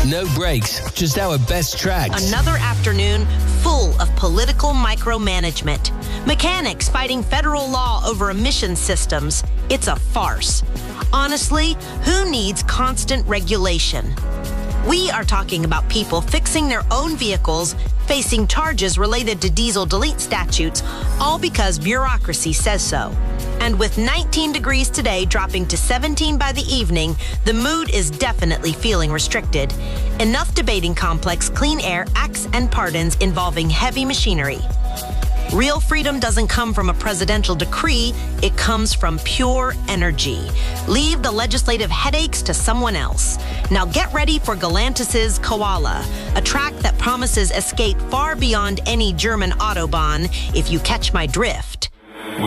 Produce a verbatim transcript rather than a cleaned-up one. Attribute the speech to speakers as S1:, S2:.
S1: No breaks, just our best tracks.
S2: Another afternoon full of political micromanagement. Mechanics fighting federal law over emission systems. It's a farce. Honestly, who needs constant regulation? We are talking about people fixing their own vehicles, facing charges related to diesel delete statutes, all because bureaucracy says so. And with nineteen degrees today dropping to seventeen by the evening, the mood is definitely feeling restricted. Enough debating complex clean air acts and pardons involving heavy machinery. Real freedom doesn't come from a presidential decree, it comes from pure energy. Leave the legislative headaches to someone else. Now get ready for Galantis' Koala, a track that promises escape far beyond any German Autobahn, if you catch my drift.